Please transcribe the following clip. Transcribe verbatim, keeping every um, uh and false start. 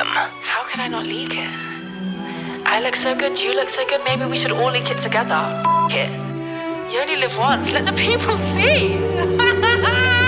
them. How could I not leak it? I look so good, you look so good, maybe we should all leak it together. F it. You only live once, let the people see.